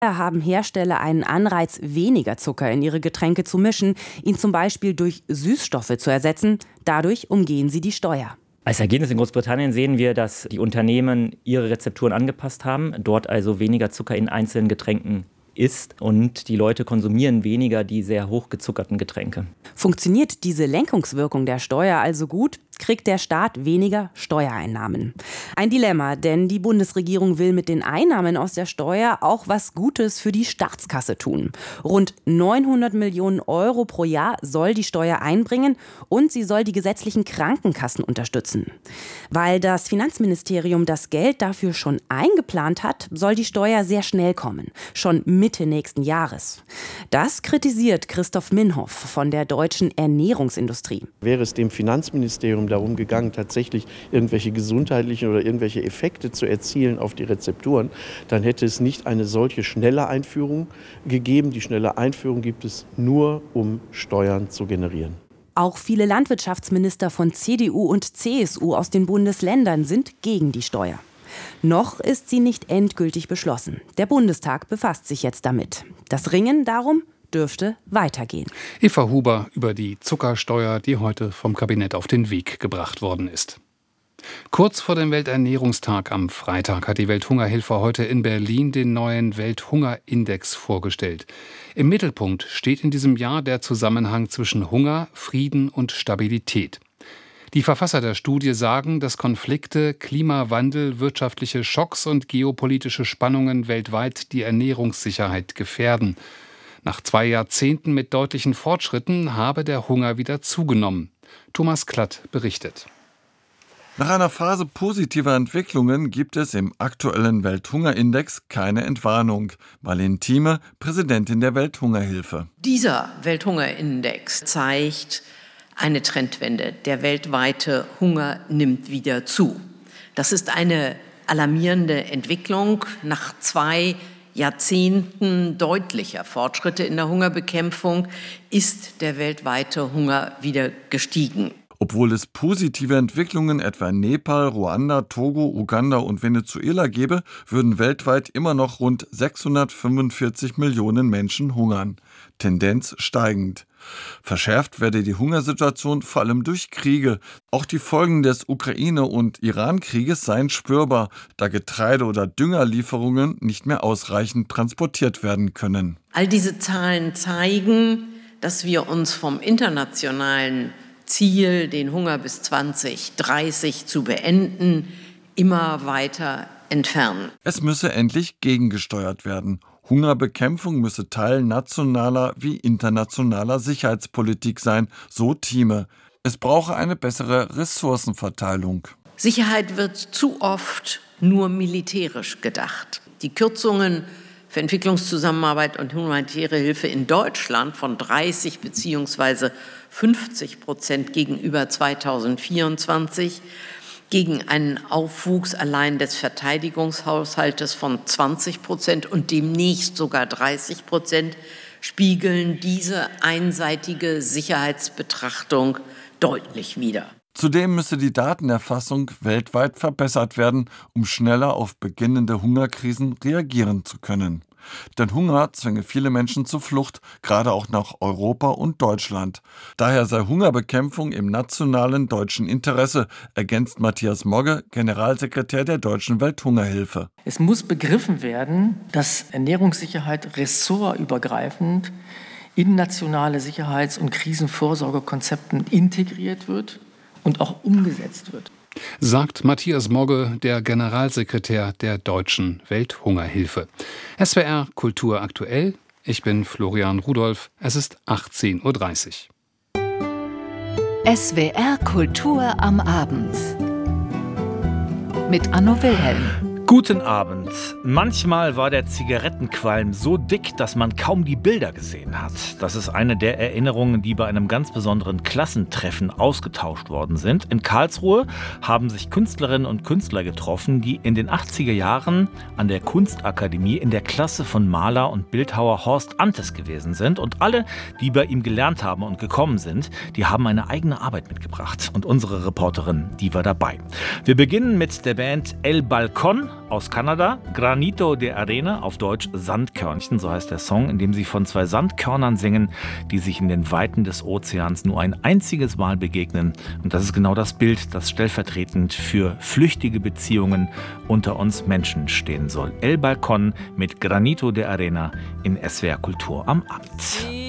haben Hersteller einen Anreiz, weniger Zucker in ihre Getränke zu mischen, ihn zum Beispiel durch Süßstoffe zu ersetzen. Dadurch umgehen sie die Steuer. Als Ergebnis in Großbritannien sehen wir, dass die Unternehmen ihre Rezepturen angepasst haben, dort also weniger Zucker in einzelnen Getränken ist und die Leute konsumieren weniger die sehr hochgezuckerten Getränke. Funktioniert diese Lenkungswirkung der Steuer also gut, kriegt der Staat weniger Steuereinnahmen. Ein Dilemma, denn die Bundesregierung will mit den Einnahmen aus der Steuer auch was Gutes für die Staatskasse tun. Rund 900 Millionen Euro pro Jahr soll die Steuer einbringen und sie soll die gesetzlichen Krankenkassen unterstützen. Weil das Finanzministerium das Geld dafür schon eingeplant hat, soll die Steuer sehr schnell kommen, schon Mitte nächsten Jahres. Das kritisiert Christoph Minhoff von der Deutschen Ernährungsindustrie. Wäre es dem Finanzministerium darum gegangen, tatsächlich irgendwelche gesundheitlichen oder irgendwelche Effekte zu erzielen auf die Rezepturen, dann hätte es nicht eine solche schnelle Einführung gegeben. Die schnelle Einführung gibt es nur, um Steuern zu generieren. Auch viele Landwirtschaftsminister von CDU und CSU aus den Bundesländern sind gegen die Steuer. Noch ist sie nicht endgültig beschlossen. Der Bundestag befasst sich jetzt damit. Das Ringen darum dürfte weitergehen. Eva Huber über die Zuckersteuer, die heute vom Kabinett auf den Weg gebracht worden ist. Kurz vor dem Welternährungstag am Freitag hat die Welthungerhilfe heute in Berlin den neuen Welthungerindex vorgestellt. Im Mittelpunkt steht in diesem Jahr der Zusammenhang zwischen Hunger, Frieden und Stabilität. Die Verfasser der Studie sagen, dass Konflikte, Klimawandel, wirtschaftliche Schocks und geopolitische Spannungen weltweit die Ernährungssicherheit gefährden. Nach 2 Jahrzehnten mit deutlichen Fortschritten habe der Hunger wieder zugenommen. Thomas Klatt berichtet. Nach einer Phase positiver Entwicklungen gibt es im aktuellen Welthungerindex keine Entwarnung. Marlene Thieme, Präsidentin der Welthungerhilfe. Dieser Welthungerindex zeigt eine Trendwende. Der weltweite Hunger nimmt wieder zu. Das ist eine alarmierende Entwicklung. Nach 2 Jahrzehnten deutlicher Fortschritte in der Hungerbekämpfung ist der weltweite Hunger wieder gestiegen. Obwohl es positive Entwicklungen etwa in Nepal, Ruanda, Togo, Uganda und Venezuela gäbe, würden weltweit immer noch rund 645 Millionen Menschen hungern. Tendenz steigend. Verschärft werde die Hungersituation vor allem durch Kriege. Auch die Folgen des Ukraine- und Iran-Krieges seien spürbar, da Getreide- oder Düngerlieferungen nicht mehr ausreichend transportiert werden können. All diese Zahlen zeigen, dass wir uns vom internationalen Ziel, den Hunger bis 2030 zu beenden, immer weiter entfernen. Es müsse endlich gegengesteuert werden. Hungerbekämpfung müsse Teil nationaler wie internationaler Sicherheitspolitik sein, so Thieme. Es brauche eine bessere Ressourcenverteilung. Sicherheit wird zu oft nur militärisch gedacht. Die Kürzungen für Entwicklungszusammenarbeit und humanitäre Hilfe in Deutschland von 30 bzw. 50% gegenüber 2024 gegen einen Aufwuchs allein des Verteidigungshaushaltes von 20% und demnächst sogar 30% spiegeln diese einseitige Sicherheitsbetrachtung deutlich wider. Zudem müsse die Datenerfassung weltweit verbessert werden, um schneller auf beginnende Hungerkrisen reagieren zu können. Denn Hunger zwinge viele Menschen zur Flucht, gerade auch nach Europa und Deutschland. Daher sei Hungerbekämpfung im nationalen deutschen Interesse, ergänzt Matthias Mogge, Generalsekretär der Deutschen Welthungerhilfe. Es muss begriffen werden, dass Ernährungssicherheit ressortübergreifend in nationale Sicherheits- und Krisenvorsorgekonzepten integriert wird und auch umgesetzt wird. Sagt Matthias Mogge, der Generalsekretär der Deutschen Welthungerhilfe. SWR Kultur aktuell. Ich bin Florian Rudolph. Es ist 18:30 Uhr. SWR Kultur am Abend. Mit Anno Wilhelm. Guten Abend. Manchmal war der Zigarettenqualm so dick, dass man kaum die Bilder gesehen hat. Das ist eine der Erinnerungen, die bei einem ganz besonderen Klassentreffen ausgetauscht worden sind. In Karlsruhe haben sich Künstlerinnen und Künstler getroffen, die in den 80er Jahren an der Kunstakademie in der Klasse von Maler und Bildhauer Horst Antes gewesen sind. Und alle, die bei ihm gelernt haben und gekommen sind, die haben eine eigene Arbeit mitgebracht. Und unsere Reporterin, die war dabei. Wir beginnen mit der Band El Balcón aus Kanada, Granito de Arena, auf Deutsch Sandkörnchen, so heißt der Song, in dem sie von 2 Sandkörnern singen, die sich in den Weiten des Ozeans nur ein einziges Mal begegnen. Und das ist genau das Bild, das stellvertretend für flüchtige Beziehungen unter uns Menschen stehen soll. El Balcón mit Granito de Arena in SWR Kultur am Abend.